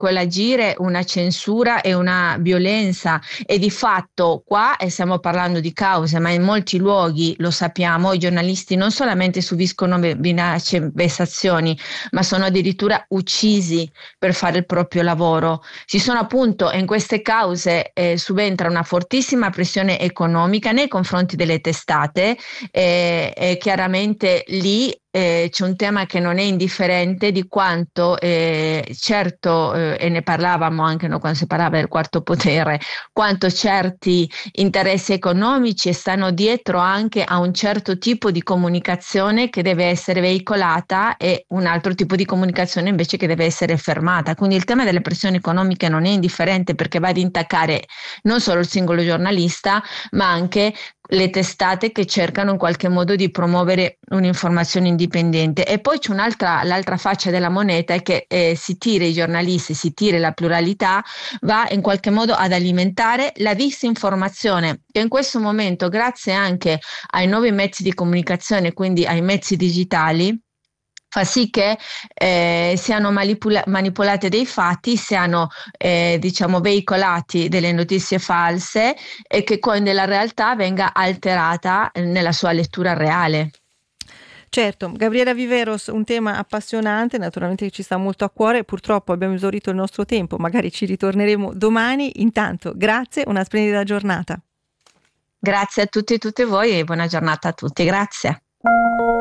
quell'agire una censura e una violenza, e di fatto qua stiamo parlando di cause, ma in molti luoghi lo sappiamo, i giornalisti non solamente subiscono minacce, vessazioni, ma sono addirittura uccisi per fare il proprio lavoro. Ci sono appunto in queste cause subentra una fortissima pressione economica nei confronti delle testate, e chiaramente lì c'è un tema che non è indifferente di quanto, certo, e ne parlavamo anche noi quando si parlava del quarto potere, quanto certi interessi economici stanno dietro anche a un certo tipo di comunicazione che deve essere veicolata e un altro tipo di comunicazione invece che deve essere fermata. Quindi il tema delle pressioni economiche non è indifferente, perché va ad intaccare non solo il singolo giornalista, ma anche le testate che cercano in qualche modo di promuovere un'informazione indipendente. E poi c'è l'altra faccia della moneta, è che si tira i giornalisti, si tira la pluralità, va in qualche modo ad alimentare la disinformazione, che in questo momento, grazie anche ai nuovi mezzi di comunicazione, quindi ai mezzi digitali, fa sì che siano manipolate dei fatti, siano diciamo veicolati delle notizie false, e che poi nella realtà venga alterata nella sua lettura reale. Certo, Gabriela Viveros, un tema appassionante, naturalmente che ci sta molto a cuore. Purtroppo abbiamo esaurito il nostro tempo, magari ci ritorneremo domani. Intanto, grazie, una splendida giornata. Grazie a tutti e tutte voi e buona giornata a tutti. Grazie.